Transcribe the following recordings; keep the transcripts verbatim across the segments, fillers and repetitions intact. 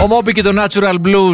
Ο Μόμπι και το Natural Blues.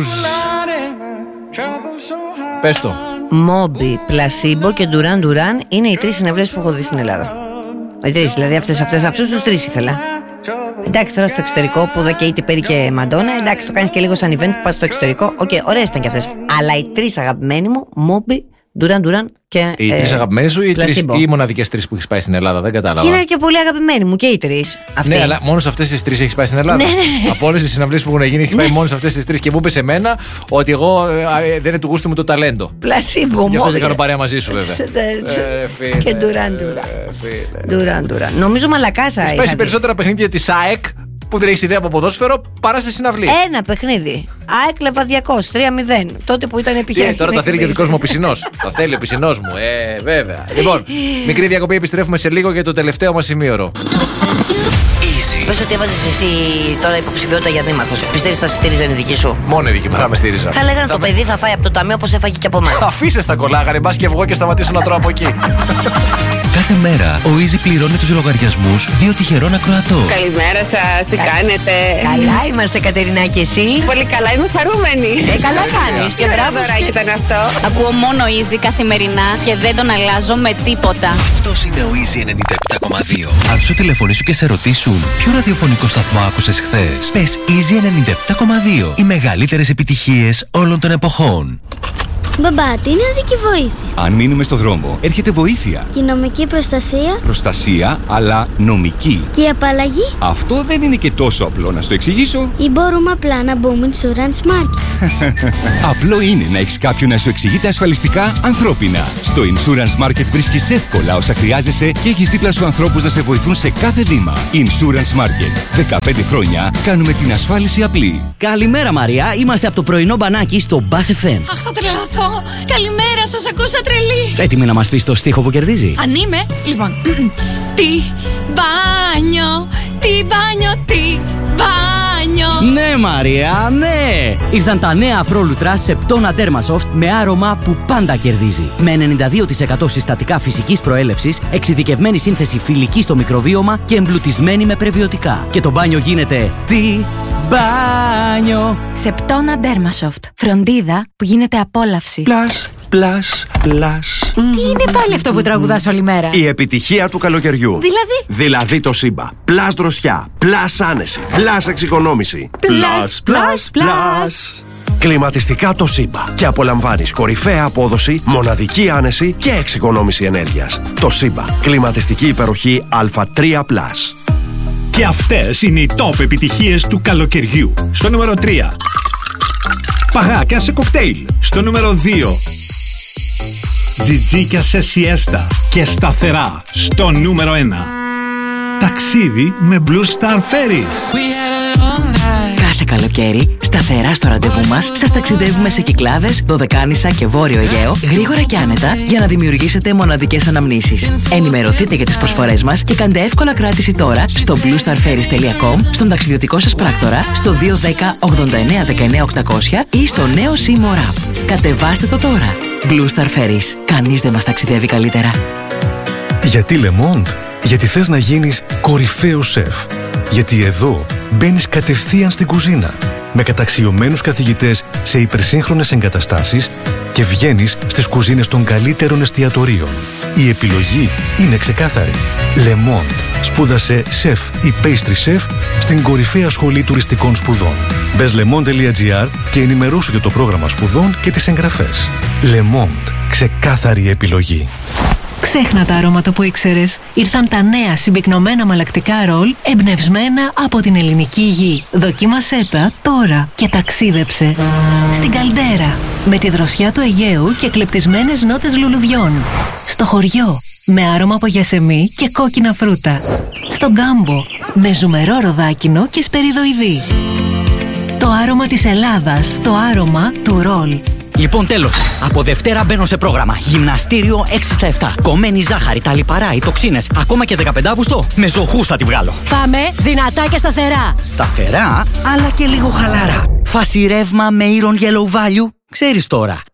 Πες το. Μόμπι, Πλασίμπο και Ντουράν Ντουράν είναι οι τρεις συναυλίες που έχω δει στην Ελλάδα. Οι τρεις, δηλαδή αυτές, αυτές, αυτούς τους τρεις ήθελα. Εντάξει, τώρα στο εξωτερικό που είδα και η Τιπέρι και Μαντόνα, εντάξει, το κάνεις και λίγο σαν event που πας στο εξωτερικό. Οκ, okay, ωραίες ήταν και αυτές. Αλλά οι τρεις αγαπημένοι μου, Μόμπι, Ντουράν Ντουράν και. Οι τρεις ε, αγαπημένοι σου ή οι μοναδικές τρεις που έχεις πάει στην Ελλάδα, δεν κατάλαβα. Και είναι και πολύ αγαπημένοι μου και οι τρεις. Ναι, αλλά μόνο σε αυτές τις τρεις έχεις πάει στην Ελλάδα. Ναι, ναι. Από όλες τις συναυλίες που έχουν γίνει, έχεις πάει μόνο σε αυτές τις τρεις και μου είπες εμένα ότι εγώ ε, δεν είναι του γούστου μου το ταλέντο. Πλασίμπο μου. Γι' αυτό και κάνω παρέα μαζί σου, βέβαια. ε, και Ντουράν Ντουράν. Νομίζω μαλακάσα. Έχεις πάει σε περισσότερα παιχνίδια της ΑΕΚ που δεν έχεις ιδέα από ποδόσφαιρο παρά σε συναυλία. Ένα παιχνίδι. ΑΕΚ Λεβαδιακός τρία μηδέν. Τότε που ήταν επιχείρηση. Τώρα τα θέλει και ο δικός μου ο πισινός. Τα θέλει ο πισινός μου. Ε, βέβαια. Λοιπόν, μικρή διακοπή, επιστρέφουμε σε λίγο για το τελευταίο μας σημείωρο. Πες ότι έβαζες εσύ τώρα υποψηφιότητα για δήμαρχος. Πιστεύεις θα στήριζαν η δική σου? Μόνο η δική μου θα με στήριζαν. Θα λέγανε στο παιδί θα φάει από το ταμείο όπως έφαγε και από εμάς. Αφήσε τα κολλάγανε, μπας και βγω και σταματήσω να τρώω από εκεί. Κάθε μέρα ο Easy πληρώνει τους λογαριασμούς δύο τυχερών ακροατών. Καλημέρα σας, τι κάνετε? Καλά είμαστε, Κατερίνα, και εσύ? Πολύ καλά, είμαι χαρούμενη. Ε, καλά κάνεις και μπράβο. Δωράκι ήταν αυτό. Ακούω μόνο Easy καθημερινά και δεν τον αλλάζω με τίποτα. Αυτός είναι ο Easy ενενήντα επτά κόμμα δύο. Αν σου τηλεφωνήσουν και σε ρωτήσουν ποιο ραδιοφωνικό σταθμό άκουσες χθες, πες Easy ενενήντα επτά κόμμα δύο. Οι μεγαλύτερες επιτυχίες όλων των εποχών. Μπαμπά, τι είναι οδική βοήθεια? Αν μείνουμε στο δρόμο, έρχεται βοήθεια. Και η νομική προστασία? Προστασία, αλλά νομική. Και η απαλλαγή? Αυτό δεν είναι και τόσο απλό, να στο εξηγήσω. Ή μπορούμε απλά να μπούμε Insurance Market? Απλό είναι να έχεις κάποιον να σου εξηγείται ασφαλιστικά ανθρώπινα. Στο Insurance Market βρίσκεις εύκολα όσα χρειάζεσαι και έχεις δίπλα σου ανθρώπους να σε βοηθούν σε κάθε βήμα. Insurance Market. δεκαπέντε χρόνια κάνουμε την ασφάλιση απλή. Καλημέρα, Μαρία. Είμαστε από το πρωινό μπανάκι στο Bath εφ εμ. Αχ, θα τρελαθώ. Καλημέρα, σας ακούσα τρελή. Έτοιμη να μας πεις το στίχο που κερδίζει? Αν είμαι, λοιπόν. Τι μπάνιο, τι μπάνιο, τι μπάνιο. Ναι, Μαρία, ναι. Ήρθαν τα νέα αφρόλουτρα Septona Dermasoft με άρωμα που πάντα κερδίζει. Με ενενήντα δύο τοις εκατό συστατικά φυσικής προέλευσης, εξειδικευμένη σύνθεση φιλική στο μικροβίωμα και εμπλουτισμένη με πρεβιωτικά. Και το μπάνιο γίνεται τι μπάνιο. Septona Dermasoft. Φροντίδα που γίνεται απόλαυση. Πλάς, πλάς, πλάς. Τι είναι πάλι αυτό που τραγουδάς όλη μέρα? Η επιτυχία του καλοκαιριού. Δηλαδή? Δηλαδή το Σύμπα. Πλάς δροσιά, πλάς άνεση, πλάς εξοικονόμηση. Πλάς, πλάς, πλάς. Κλιματιστικά το Σύμπα. Και απολαμβάνεις κορυφαία απόδοση, μοναδική άνεση και εξοικονόμηση ενέργειας. Το Σύμπα. Κλιματιστική υπεροχή Α τρία πλας. Και αυτές είναι οι top επιτυχίες του καλοκαιριού. Στο νούμερο τρία. Παγάκια σε κοκτέιλ. Στο νούμερο δύο. Τζιτζίκια σε σιέστα και σταθερά. Στο νούμερο ένα. Ταξίδι με Blue Star Ferries. Κάθε καλοκαίρι, σταθερά στο ραντεβού μας, σας ταξιδεύουμε σε Κυκλάδες, Δωδεκάνησα και Βόρειο Αιγαίο, γρήγορα και άνετα, για να δημιουργήσετε μοναδικές αναμνήσεις. Ενημερωθείτε για τις προσφορές μας και κάντε εύκολα κράτηση τώρα στο blue star ferries τελεία com, στον ταξιδιωτικό σας πράκτορα, στο δύο ένα μηδέν ογδόντα εννέα δεκαεννέα οκτακόσια ή στο νέο Seymour App. Κατεβάστε το τώρα. Blue Star Ferries. Κανείς δεν μας ταξιδεύει καλύτερα. Γιατί Le Monde? Γιατί θες να γίνεις κορυφαίος σεφ. Γιατί εδώ μπαίνεις κατευθείαν στην κουζίνα με καταξιωμένους καθηγητές σε υπερσύγχρονες εγκαταστάσεις και βγαίνεις στις κουζίνες των καλύτερων εστιατορίων. Η επιλογή είναι ξεκάθαρη. Le Monde. Σπούδασε σεφ ή pastry chef στην κορυφαία σχολή τουριστικών σπουδών. Μπες le monde τελεία gr και ενημερώσου για το πρόγραμμα σπουδών και τις εγγραφές. Le Monde. Ξεκάθαρη επιλογή. Ξέχνα τα αρώματα που ήξερες. Ήρθαν τα νέα συμπυκνωμένα μαλακτικά ρολ εμπνευσμένα από την ελληνική γη. Δοκίμασέ τα τώρα και ταξίδεψε στην Καλντέρα με τη δροσιά του Αιγαίου και κλεπτισμένες νότες λουλουδιών. Στο χωριό με άρωμα από γιασεμί και κόκκινα φρούτα. Στον Γκάμπο με ζουμερό ροδάκινο και σπεριδοειδή. Το άρωμα της Ελλάδας, το άρωμα του ρολ. Λοιπόν, τέλος. Από Δευτέρα μπαίνω σε πρόγραμμα. Γυμναστήριο έξι στα επτά. Κομμένη ζάχαρη, τα λιπαρά, οι τοξίνες. Ακόμα και δεκαπέντε Αυγούστου με ζωχούς θα τη βγάλω. Πάμε δυνατά και σταθερά. Σταθερά, αλλά και λίγο χαλαρά. Φάση ρεύμα με Iron Yellow Value. Ξέρεις τώρα.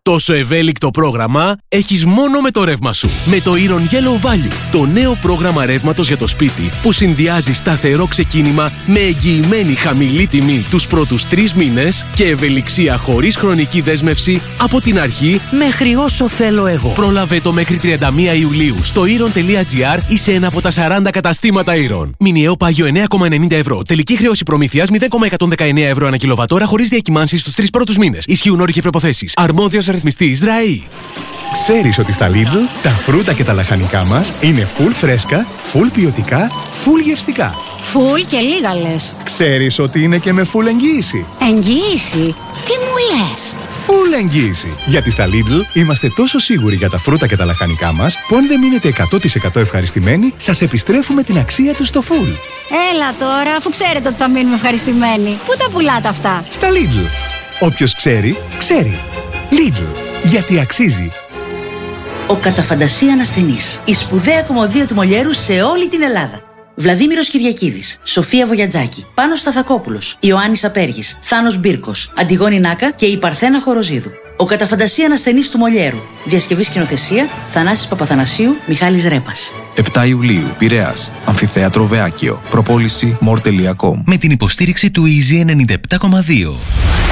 Τόσο ευέλικτο πρόγραμμα έχεις μόνο με το ρεύμα σου. Με το Iron Yellow Value, το νέο πρόγραμμα ρεύματος για το σπίτι που συνδυάζει σταθερό ξεκίνημα με εγγυημένη χαμηλή τιμή τους πρώτους τρεις μήνες και ευελιξία χωρίς χρονική δέσμευση από την αρχή μέχρι όσο θέλω εγώ. Πρόλαβε το μέχρι τριάντα μία Ιουλίου στο iron τελεία gr ή σε ένα από τα σαράντα καταστήματα Iron. Μηνιαίο πάγιο εννέα κόμμα ενενήντα ευρώ. Τελική χρέωση προμήθειας μηδέν κόμμα εκατόν δεκαεννέα ευρώ ανά κιλοβατόρα χωρίς διακυμάνσεις στους τρεις πρώτους μήνες. Ισχύουν όροι και προϋποθέσεις. Αρμόδιος ρυθμιστής ΡΑΗ. Ξέρεις ότι στα Lidl τα φρούτα και τα λαχανικά μας είναι full φρέσκα, full ποιοτικά, full γευστικά. Φουλ και λίγα λες. Ξέρεις ότι είναι και με full εγγύηση. Εγγύηση? Τι μου λες? Full εγγύηση. Γιατί στα Lidl είμαστε τόσο σίγουροι για τα φρούτα και τα λαχανικά μας που αν δεν μείνετε εκατό τοις εκατό ευχαριστημένοι, σας επιστρέφουμε την αξία τους στο full. Έλα τώρα, αφού ξέρετε ότι θα μείνουμε ευχαριστημένοι. Πού τα πουλάτε αυτά? Στα Lidl. Όποιος ξέρει, ξέρει. Lidl. Γιατί αξίζει. Ο κατά φαντασία ασθενής. Η σπουδαία κομμωδία του Μολιέρου σε όλη την Ελλάδα. Βλαδίμηρος Κυριακίδης, Σοφία Βογιατζάκη, Πάνος Σταθακόπουλος, Ιωάννης Απέργης, Θάνος Μπίρκος, Αντιγόνη Νάκα και η Παρθένα Χοροζίδου. Ο κατά φαντασία ασθενής του Μολιέρου. Διασκευή σκηνοθεσία Θανάσης Παπαθανασίου, Μιχάλης Ρέπας. επτά Ιουλίου, Πειραιάς, Αμφιθέατρο Βεάκιο. Προπόληση μορ τελεία κομ. Με την υποστήριξη του Easy ενενήντα επτά κόμμα δύο.